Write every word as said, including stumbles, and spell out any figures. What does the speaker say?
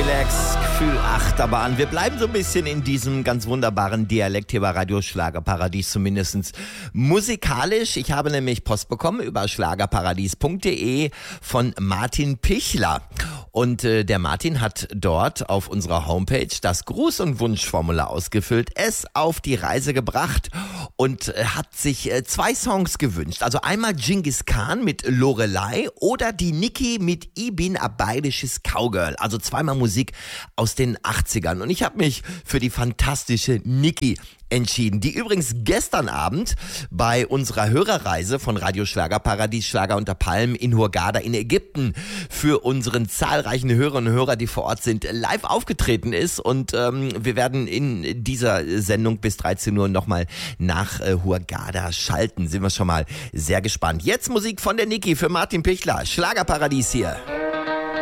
Relax, Gefühl, Achterbahn. Wir bleiben so ein bisschen in diesem ganz wunderbaren Dialekt hier bei Radio Schlagerparadies, zumindest musikalisch. Ich habe nämlich Post bekommen über schlagerparadies punkt de von Martin Pichler. Und äh, der Martin hat dort auf unserer Homepage das Gruß- und Wunschformular ausgefüllt, es auf die Reise gebracht und äh, hat sich äh, zwei Songs gewünscht. Also einmal Genghis Khan mit Lorelei oder die Niki mit Ich bin a bayerisches Cowgirl. Also zweimal Musik aus den achtzigern. Und ich habe mich für die fantastische Niki entschieden, die übrigens gestern Abend bei unserer Hörerreise von Radio Schlagerparadies, Schlager unter Palmen in Hurghada in Ägypten für unseren zahlreichen Hörerinnen und Hörer, die vor Ort sind, live aufgetreten ist. Und ähm, wir werden in dieser Sendung bis dreizehn Uhr nochmal nach äh, Hurghada schalten. Sind wir schon mal sehr gespannt. Jetzt Musik von der Niki für Martin Pichler. Schlagerparadies hier.